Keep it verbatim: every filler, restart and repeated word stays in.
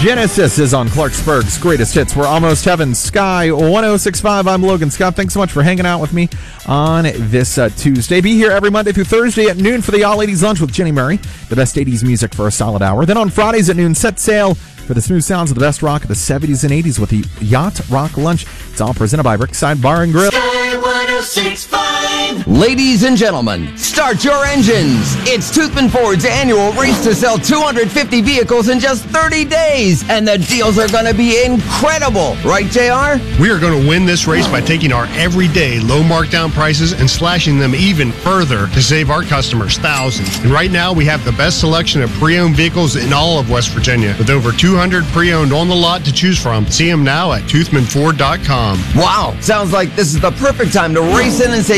Genesis is on Clarksburg's Greatest Hits. We're almost heaven. Sky one oh six point five. I'm Logan Scott. Thanks so much for hanging out with me on this uh, Tuesday. Be here every Monday through Thursday at noon for the All eighties Lunch with Jenny Murray. The best eighties music for a solid hour. Then on Fridays at noon, set sail for the smooth sounds of the best rock of the seventies and eighties with the Yacht Rock Lunch. It's all presented by Brickside Bar and Grill. Sky one oh six point five. Ladies and gentlemen, start your engines. It's Toothman Ford's annual race to sell two hundred fifty vehicles in just thirty days. And the deals are going to be incredible. Right, J R? We are going to win this race by taking our everyday low markdown prices and slashing them even further to save our customers thousands. And right now, we have the best selection of pre-owned vehicles in all of West Virginia. With over two hundred pre-owned on the lot to choose from. See them now at toothman ford dot com. Wow, sounds like this is the perfect time to race in and save